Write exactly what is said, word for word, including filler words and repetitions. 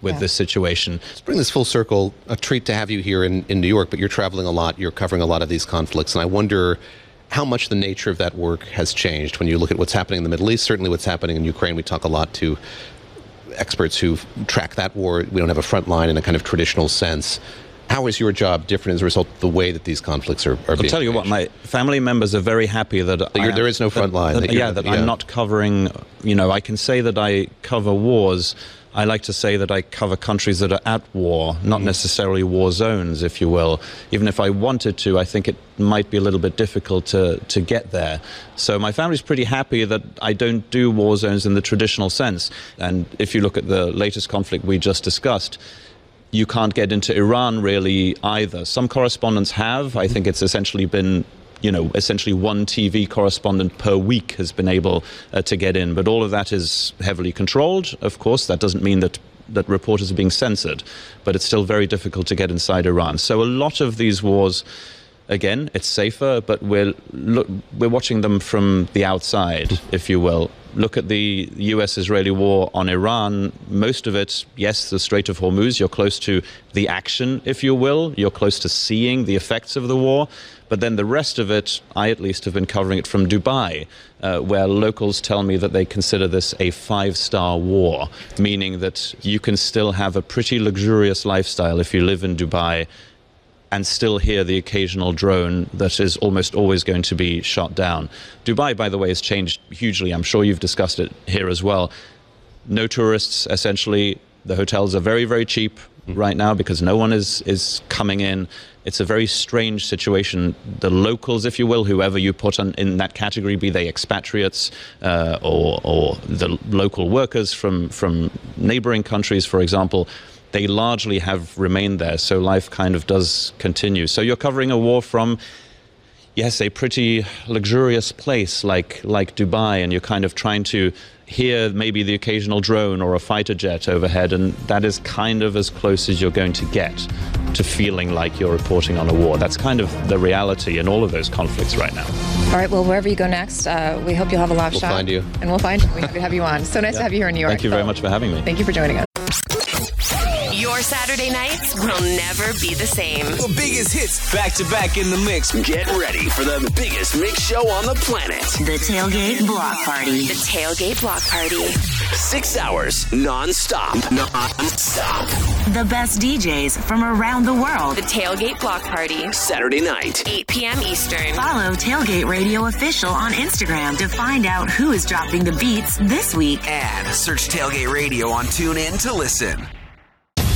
with yeah. this situation. Let's bring this full circle. A treat to have you here in, in New York, but you're traveling a lot. You're covering a lot of these conflicts. And I wonder how much the nature of that work has changed when you look at what's happening in the Middle East, certainly what's happening in Ukraine. We talk a lot to experts who track that war. We don't have a front line in a kind of traditional sense. How is your job different as a result of the way that these conflicts are, are I'll being tell you managed? what, my family members are very happy that, that I, there is no front line. That, that that, yeah, that yeah. I'm not covering, you know, I can say that I cover wars. I like to say that I cover countries that are at war, not mm. necessarily war zones, if you will. Even if I wanted to, I think it might be a little bit difficult to, to get there. So my family's pretty happy that I don't do war zones in the traditional sense. And if you look at the latest conflict we just discussed, you can't get into Iran really either. Some correspondents have. I think it's essentially been, you know, essentially one T V correspondent per week has been able uh, to get in. But all of that is heavily controlled, of course. That doesn't mean that that reporters are being censored, but it's still very difficult to get inside Iran. So a lot of these wars, again, it's safer, but we're look, we're watching them from the outside, if you will. Look at the U S-Israeli war on Iran. Most of it, yes, the Strait of Hormuz, you're close to the action, if you will. You're close to seeing the effects of the war. But then the rest of it, I at least have been covering it from Dubai, uh, where locals tell me that they consider this a five-star war, meaning that you can still have a pretty luxurious lifestyle if you live in Dubai and still hear the occasional drone that is almost always going to be shot down. Dubai, by the way, has changed hugely. I'm sure you've discussed it here as well. No tourists, essentially. The hotels are very, very cheap right now because no one is, is coming in. It's a very strange situation. The locals, if you will, whoever you put on, in that category, be they expatriates uh, or, or the local workers from, from neighboring countries, for example, they largely have remained there, so life kind of does continue. So you're covering a war from, yes, a pretty luxurious place like like Dubai, and you're kind of trying to hear maybe the occasional drone or a fighter jet overhead, and that is kind of as close as you're going to get to feeling like you're reporting on a war. That's kind of the reality in all of those conflicts right now. All right, well, wherever you go next, uh, we hope you'll have a laugh we'll shot. We'll find you. And we'll find you. We're happy to have you on. So nice yeah. to have you here in New York. Thank you very much for having me. Thank you for joining us. Your Saturday nights will never be the same. The biggest hits back to back in the mix. Get ready for the biggest mix show on the planet. The Tailgate Block Party. The Tailgate Block Party. Six hours non-stop. Non-stop. The best D Js from around the world. The Tailgate Block Party. Saturday night. eight p.m. Eastern. Follow Tailgate Radio Official on Instagram to find out who is dropping the beats this week. And search Tailgate Radio on TuneIn to listen.